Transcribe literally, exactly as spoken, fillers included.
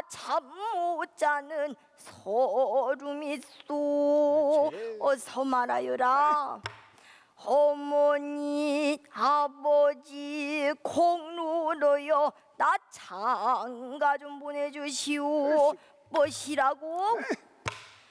잠 못 자는 소름 있소. 어서 말하여라. 어머니 아버지 공로로요 나 장가 좀 보내주시오. 뭐시라고?